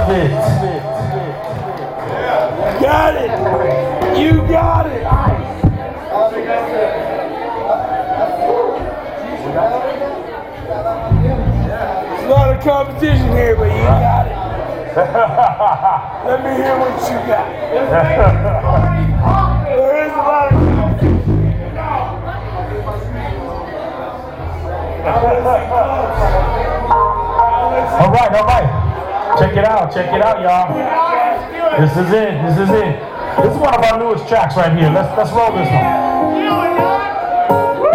love it. Got it. You got it. There's a lot of competition here, but you got it. Let me hear what you got. There is a lot of competition. All right. Check it out, y'all. This is it. This is one of our newest tracks right here. Let's roll this one.